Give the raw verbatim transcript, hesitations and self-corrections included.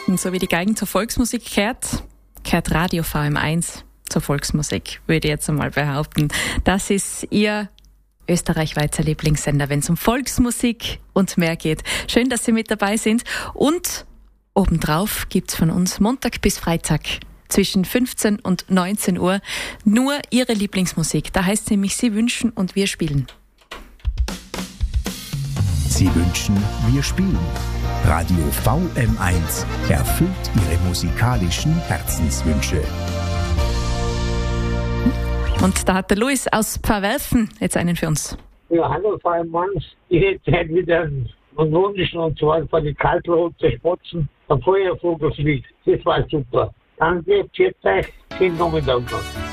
Saiten, so wie die Geigen zur Volksmusik gehört, gehört Radio V M eins zur Volksmusik, würde ich jetzt einmal behaupten. Das ist Ihr österreichweiter Lieblingssender, wenn es um Volksmusik und mehr geht. Schön, dass Sie mit dabei sind. Und obendrauf gibt's von uns Montag bis Freitag zwischen fünfzehn und neunzehn Uhr nur Ihre Lieblingsmusik. Da heißt es nämlich, Sie wünschen und wir spielen. Sie wünschen, wir spielen. Radio V M eins erfüllt Ihre musikalischen Herzenswünsche. Und da hat der Luis aus Pfarrwerfen jetzt einen für uns. Ja, hallo V M eins. Ich hätte halt wieder einen wunderschönen, und zwar von den Kaltrot Spotzen, ein Feuervogelflieg. Das war super. Danke, tschüss, schönen Nachmittag noch.